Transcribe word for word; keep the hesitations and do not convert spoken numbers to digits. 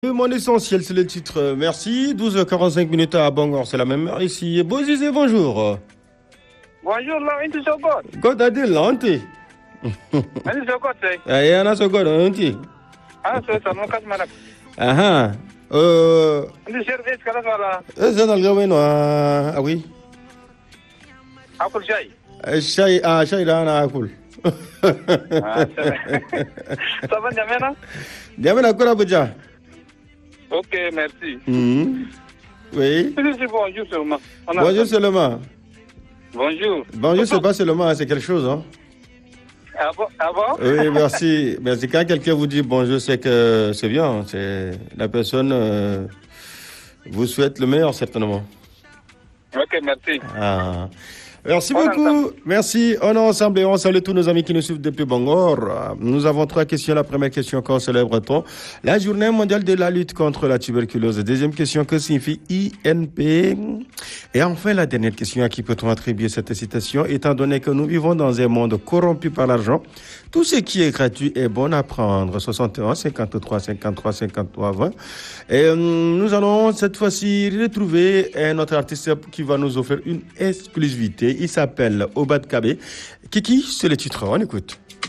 Mon essentiel, c'est le titre. Merci. douze heures quarante-cinq minutes à Bangor, c'est la même heure ici. Bozizé, bonjour. Bonjour, là, inti sokot. God adil, anti. Inti sokot, say. Aye, ana so god, anti. Ah, so sa mo kat manak. Aha. Euh, Inti service kala sala. eh, c'est dans le gamin, ah, ah oui. Akul shay. Eh, Shay, ah, Shay, là, ana akul. Ah, ça va, Jamena? Diamène à quoi, Abuja? Ok, merci. Mhm. Oui. Je dis bonjour seulement. On a- Bonjour seulement. Bonjour. Bonjour, c'est pas seulement, c'est quelque chose, hein. Ah bon? Ah bon? Oui, merci. Merci. Quand quelqu'un vous dit bonjour, c'est que c'est bien. C'est la personne euh, vous souhaite le meilleur, certainement. Ok, merci. Ah. Merci On beaucoup. entend. Merci. On est ensemble et on salue tous nos amis qui nous suivent depuis Bangor. Ah, Nous avons trois questions. La première question, quand célèbre-t-on la journée mondiale de la lutte contre la tuberculose? Deuxième question, que signifie I N P? Et enfin, la dernière question, à qui peut-on attribuer cette citation? Étant donné que nous vivons dans un monde corrompu par l'argent, tout ce qui est gratuit est bon à prendre. soixante et un, cinquante-trois, cinquante-trois, cinquante-trois, vingt. Et euh, nous allons cette fois-ci retrouver un autre artiste qui va nous offrir une exclusivité. Il s'appelle Obad Kabe. Kiki, c'est le titre. On écoute.